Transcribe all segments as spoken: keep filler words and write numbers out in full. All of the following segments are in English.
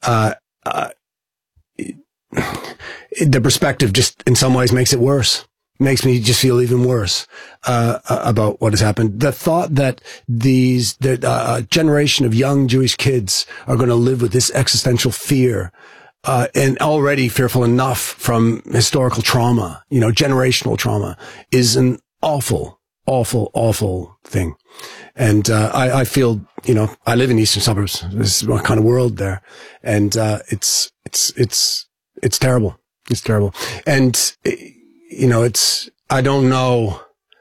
uh, uh, the perspective just in some ways makes it worse. Makes me just feel even worse, uh, about what has happened. The thought that these, the, uh, generation of young Jewish kids are going to live with this existential fear, uh, and already fearful enough from historical trauma, you know, generational trauma, is an awful, awful, awful thing. And, uh, I, I feel, you know, I live in eastern suburbs. This is my kind of world there. And, uh, it's, it's, it's, it's terrible. It's terrible. And, you know, it's, I don't know.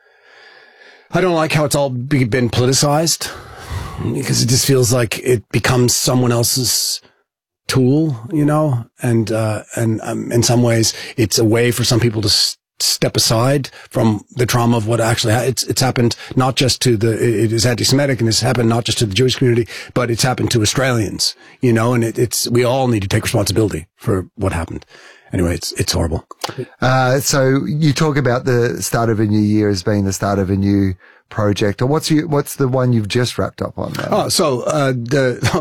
I don't like how it's all be, been politicized, because it just feels like it becomes someone else's tool, you know, and, uh, and, um, in some ways it's a way for some people to s- step aside from the trauma of what actually, ha- it's, it's happened not just to the, it is anti-Semitic, and it's happened not just to the Jewish community, but it's happened to Australians, you know, and it, it's, we all need to take responsibility for what happened. Anyway, it's, it's horrible. Uh, so you talk about the start of a new year as being the start of a new project, or what's you, what's the one you've just wrapped up on now? Oh, so, uh, the, oh,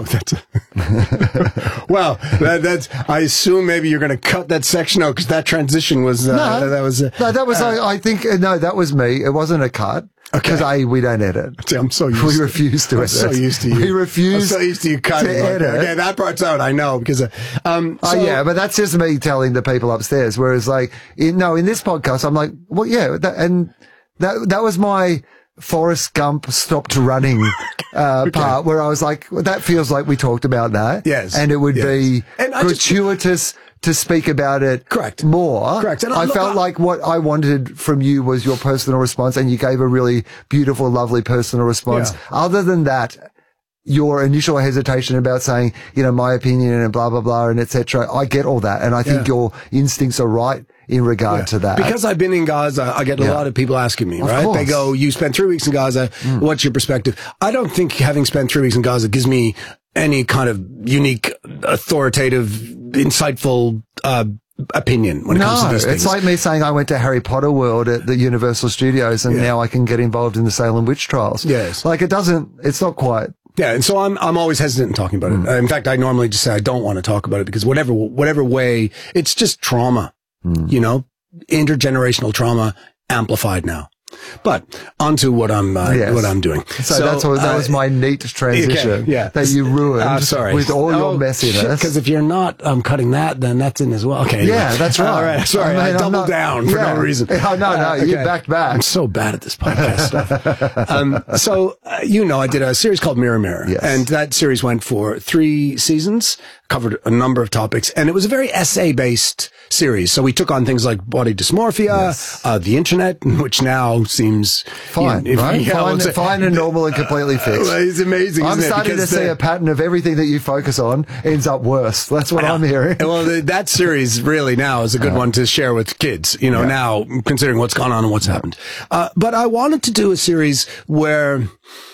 that's, well, that, that's, I assume maybe you're going to cut that section out, because that transition was, uh, no, that was, uh, no, that was, uh, I, I think, uh, no, that was me. It wasn't a cut. Because okay. A, we don't edit. See, I'm so used we to refuse to I'm edit. so used to you. We refuse I'm so used to you cutting. to edit. Okay, that part's out, I know, because, uh, um, so, oh yeah, but that's just me telling the people upstairs. Whereas like, in, no, in this podcast, I'm like, well, yeah, that, and that, that was my Forrest Gump stopped running, uh, okay. part where I was like, well, that feels like we talked about that. Yes. And it would yes. be and gratuitous just, to speak about it correct. more. Correct. And I, I felt I, like what I wanted from you was your personal response, and you gave a really beautiful, lovely personal response. Yeah. Other than that, your initial hesitation about saying, you know, my opinion and blah, blah, blah, and et cetera. I get all that. And I think yeah. your instincts are right in regard yeah. to that. Because I've been in Gaza, I get a yeah. lot of people asking me, of right? Course. They go, you spent three weeks in Gaza. Mm. What's your perspective? I don't think having spent three weeks in Gaza gives me any kind of unique, authoritative, insightful, uh, opinion when it no, comes to these things. It's like me saying I went to Harry Potter World at the Universal Studios and yeah. now I can get involved in the Salem witch trials. Yes. Like it doesn't, it's not quite. Yeah, and so I'm I'm always hesitant in talking about mm. it. Uh, in fact, I normally just say I don't want to talk about it, because whatever whatever way, it's just trauma, mm. you know, intergenerational trauma amplified now. But onto what I'm uh, yes. what I'm doing. So, so that's what, that uh, was my neat transition okay, yeah. that you ruined uh, sorry. with all oh, your messiness. Because if you're not um, cutting that, then that's in as well. Okay. Anyway. Yeah, that's right. All right. Sorry, I, mean, I doubled not, yeah. down for no reason. Oh, no, no, uh, okay. you backed back. I'm so bad at this podcast stuff. Um, so, uh, you know, I did a series called Mirror Mirror. Yes. And that series went for three seasons, covered a number of topics, and it was a very essay-based series. So we took on things like body dysmorphia, yes. uh, the internet, which now seems fine, you know, right? Yeah, fine, well, fine and normal and completely fixed. Uh, it's amazing. I'm isn't starting it? to see the, a pattern of everything that you focus on ends up worse. That's what I'm hearing. Well, the, that series really now is a good uh, one to share with kids, you know, yeah. now considering what's gone on and what's yeah. happened. Uh, but I wanted to do a series where,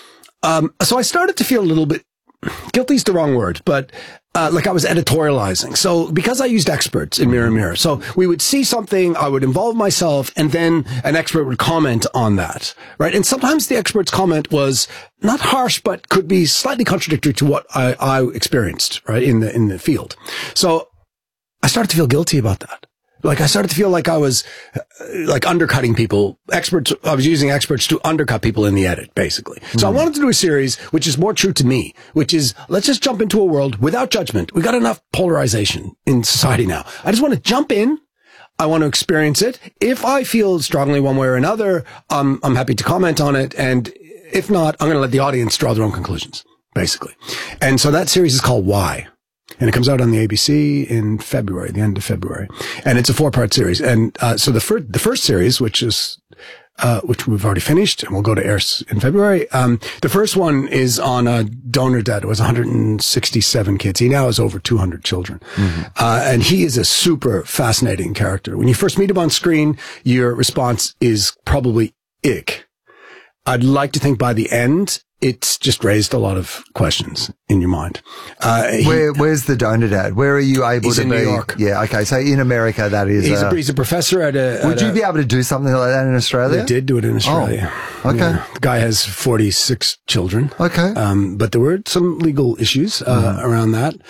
um, so I started to feel a little bit, guilty is the wrong word, but Uh, like I was editorializing. So because I used experts in Mirror Mirror, so we would see something, I would involve myself, and then an expert would comment on that, right? And sometimes the expert's comment was not harsh, but could be slightly contradictory to what I, I experienced, right, in the, in the field. So I started to feel guilty about that. Like I started to feel like I was uh, like undercutting people. Experts, I was using experts to undercut people in the edit, basically. So mm. I wanted to do a series which is more true to me, which is let's just jump into a world without judgment. We got enough polarization in society now. I just want to jump in. I want to experience it. If I feel strongly one way or another, um, I'm happy to comment on it. And if not, I'm going to let the audience draw their own conclusions, basically. And so that series is called Why? And it comes out on the A B C in February, the end of February. And it's a four-part series. And uh so the first, the first series, which is, uh which we've already finished, and we'll go to air in February. Um the first one is on a donor dad. It was one hundred sixty-seven kids. He now has over two hundred children. Mm-hmm. Uh and he is a super fascinating character. When you first meet him on screen, your response is probably ick. I'd like to think by the end, it's just raised a lot of questions in your mind. Uh, he, Where, where's the donor dad? Where are you able he's to in be? New York. Yeah. Okay. So in America, that is, he's, uh, a, he's a professor at a, would at you a, be able to do something like that in Australia? We did do it in Australia. Oh, okay. Yeah. The guy has forty-six children. Okay. Um, but there were some legal issues, uh, mm. around that.